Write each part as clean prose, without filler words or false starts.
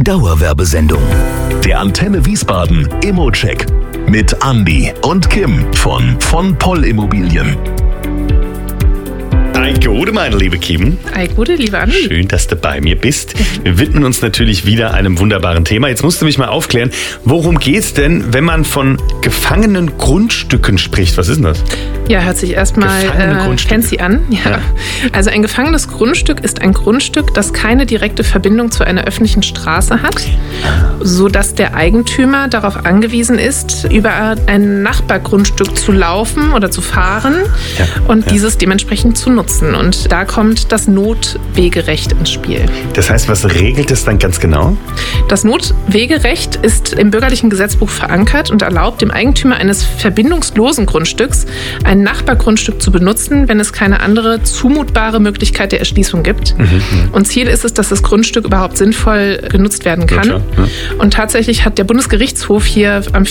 Dauerwerbesendung. Der Antenne Wiesbaden Immocheck mit Andi und Kim von Poll Immobilien. Ei Gute, meine liebe Kim. Ei Gute, liebe Andi. Schön, dass du bei mir bist. Wir widmen uns natürlich wieder einem wunderbaren Thema. Jetzt musst du mich mal aufklären, worum geht's denn, wenn man von gefangenen Grundstücken spricht? Was ist denn das? Ja, hört sich erstmal fancy an. Ja. Also ein gefangenes Grundstück ist ein Grundstück, das keine direkte Verbindung zu einer öffentlichen Straße hat, sodass der Eigentümer darauf angewiesen ist, über ein Nachbargrundstück zu laufen oder zu fahren und dieses dementsprechend zu nutzen. Und da kommt das Notwegerecht ins Spiel. Das heißt, was regelt es dann ganz genau? Das Notwegerecht ist im bürgerlichen Gesetzbuch verankert und erlaubt dem Eigentümer eines verbindungslosen Grundstücks ein Nachbargrundstück zu benutzen, wenn es keine andere zumutbare Möglichkeit der Erschließung gibt. Und Ziel ist es, dass das Grundstück überhaupt sinnvoll genutzt werden kann. Und tatsächlich hat der Bundesgerichtshof hier am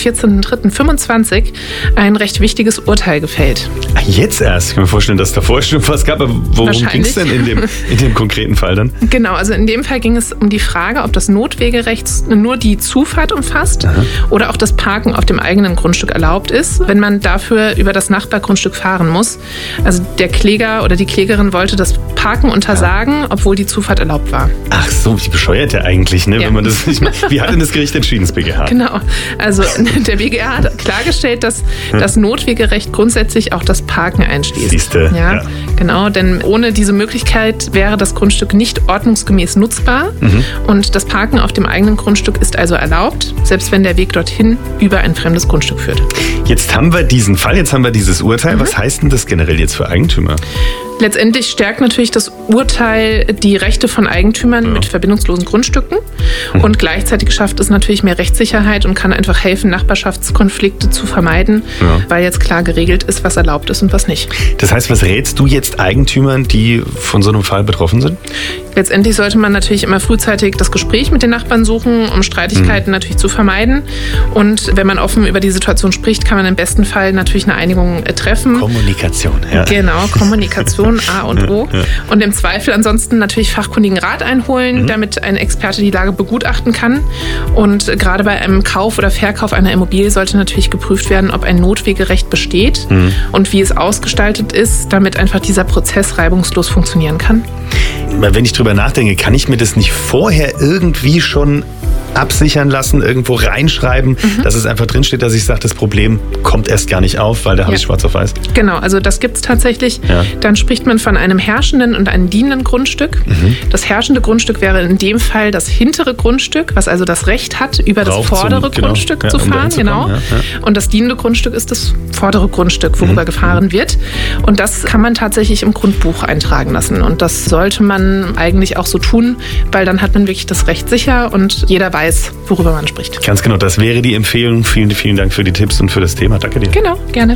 14.03.25 ein recht wichtiges Urteil gefällt. Ach, jetzt erst? Ich kann mir vorstellen, dass davor schon was gab. Aber worum ging es denn in dem konkreten Fall dann? Genau, also in dem Fall ging es um die Frage, ob das Notwegerecht nur die Zufahrt umfasst oder auch das Parken auf dem eigenen Grundstück erlaubt ist, wenn man dafür über das Nachbargrundstück fahren muss. Also der Kläger oder die Klägerin wollte das Parken untersagen, obwohl die Zufahrt erlaubt war. Ach so, wie bescheuert der eigentlich, ne? Wenn man das nicht macht. Wie hat denn das Gericht entschieden, das BGH? Genau, also der BGH hat klargestellt, dass das Notwegerecht grundsätzlich auch das Parken einschließt. Siehste, ja, genau, denn ohne diese Möglichkeit wäre das Grundstück nicht ordnungsgemäß nutzbar und das Parken auf dem eigenen Grundstück ist also erlaubt, selbst wenn der Weg dorthin über ein fremdes Grundstück führt. Jetzt haben wir diesen Fall, jetzt haben wir dieses Urteil. Was heißt denn das generell jetzt für Eigentümer? Letztendlich stärkt natürlich das Urteil die Rechte von Eigentümern mit verbindungslosen Grundstücken und gleichzeitig schafft es natürlich mehr Rechtssicherheit und kann einfach helfen, Nachbarschaftskonflikte zu vermeiden, weil jetzt klar geregelt ist, was erlaubt ist und was nicht. Das heißt, was rätst du jetzt Eigentümern, die von so einem Fall betroffen sind? Letztendlich sollte man natürlich immer frühzeitig das Gespräch mit den Nachbarn suchen, um Streitigkeiten natürlich zu vermeiden. Und wenn man offen über die Situation spricht, kann man im besten Fall natürlich eine Einigung treffen. Kommunikation, ja. Genau, Kommunikation, A und O. Und im Zweifel ansonsten natürlich fachkundigen Rat einholen, damit ein Experte die Lage begutachten kann. Und gerade bei einem Kauf oder Verkauf einer Immobilie sollte natürlich geprüft werden, ob ein Notwegerecht besteht und wie es ausgestaltet ist, damit einfach dieser Prozess reibungslos funktionieren kann. Wenn ich drüber nachdenke, kann ich mir das nicht vorher irgendwie schon absichern lassen, irgendwo reinschreiben, dass es einfach drinsteht, dass ich sage, das Problem kommt erst gar nicht auf, weil da habe ich schwarz auf weiß. Genau, also das gibt es tatsächlich. Dann spricht man von einem herrschenden und einem dienenden Grundstück. Das herrschende Grundstück wäre in dem Fall das hintere Grundstück, was also das Recht hat, über das vordere Grundstück zu fahren. Genau. Und das dienende Grundstück ist das vordere Grundstück, worüber gefahren wird. Und das kann man tatsächlich im Grundbuch eintragen lassen. Und das sollte man eigentlich auch so tun, weil dann hat man wirklich das Recht sicher und jeder weiß, worüber man spricht. Ganz genau, das wäre die Empfehlung. Vielen, vielen Dank für die Tipps und für das Thema. Danke dir. Genau, gerne.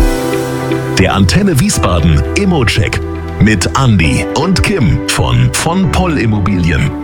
Der Antenne Wiesbaden Immocheck mit Andi und Kim von Poll Immobilien.